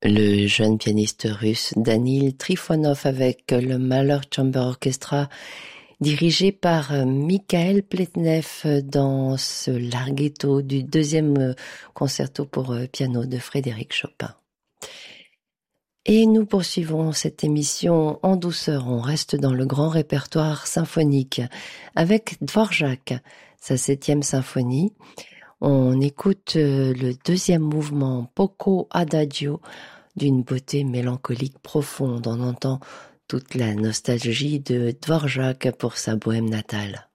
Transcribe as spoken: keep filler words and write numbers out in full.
Le jeune pianiste russe Danil Trifonov avec le Mahler Chamber Orchestra dirigé par Mikhail Pletnev dans ce larghetto du deuxième concerto pour piano de Frédéric Chopin. Et nous poursuivons cette émission en douceur. On reste dans le grand répertoire symphonique avec Dvorak, sa septième symphonie. On écoute le deuxième mouvement Poco Adagio d'une beauté mélancolique profonde. On entend toute la nostalgie de Dvorak pour sa bohème natale.